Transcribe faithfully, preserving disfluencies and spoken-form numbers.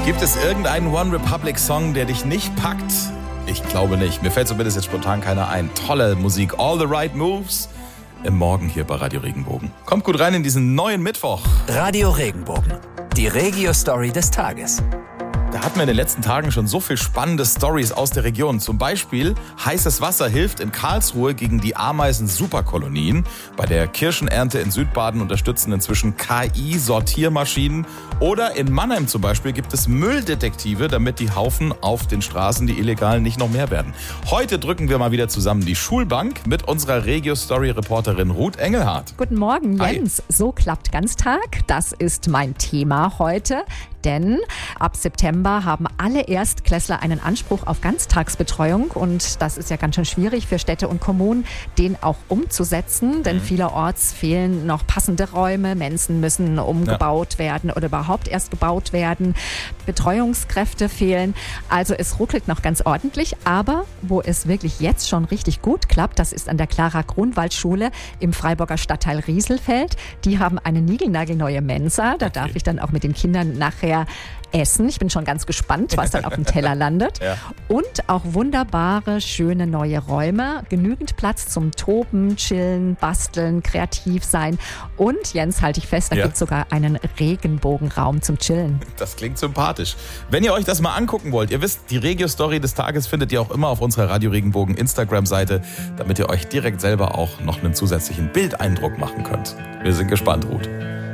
Gibt es irgendeinen One Republic Song, der dich nicht packt? Ich glaube nicht. Mir fällt zumindest jetzt spontan keiner ein. Tolle Musik, all the right moves. Im Morgen hier bei Radio Regenbogen. Kommt gut rein in diesen neuen Mittwoch. Radio Regenbogen, die Regio-Story des Tages. Da hatten wir in den letzten Tagen schon so viel spannende Stories aus der Region. Zum Beispiel, heißes Wasser hilft in Karlsruhe gegen die Ameisen-Superkolonien. Bei der Kirschenernte in Südbaden unterstützen inzwischen K I-Sortiermaschinen. Oder in Mannheim zum Beispiel gibt es Mülldetektive, damit die Haufen auf den Straßen, die illegalen, nicht noch mehr werden. Heute drücken wir mal wieder zusammen die Schulbank mit unserer Regio-Story-Reporterin Ruth Engelhardt. Guten Morgen, Jens. Hi. So klappt Ganztag. Das ist mein Thema heute. Denn ab September haben alle Erstklässler einen Anspruch auf Ganztagsbetreuung. Und das ist ja ganz schön schwierig für Städte und Kommunen, den auch umzusetzen. Denn vielerorts fehlen noch passende Räume. Mensen müssen umgebaut ja. werden oder überhaupt erst gebaut werden. Betreuungskräfte fehlen. Also es ruckelt noch ganz ordentlich. Aber wo es wirklich jetzt schon richtig gut klappt, das ist an der Clara-Grunwald-Schule im Freiburger Stadtteil Rieselfeld. Die haben eine niegelnagelneue Mensa. Da darf ich dann auch mit den Kindern nachher essen. Ich bin schon ganz gespannt, was dann auf dem Teller landet. Ja. Und auch wunderbare, schöne neue Räume. Genügend Platz zum Toben, Chillen, Basteln, kreativ sein. Und, Jens, halte ich fest, da ja. gibt es sogar einen Regenbogenraum zum Chillen. Das klingt sympathisch. Wenn ihr euch das mal angucken wollt, ihr wisst, die Regio-Story des Tages findet ihr auch immer auf unserer Radio Regenbogen Instagram-Seite, damit ihr euch direkt selber auch noch einen zusätzlichen Bildeindruck machen könnt. Wir sind gespannt, Ruth.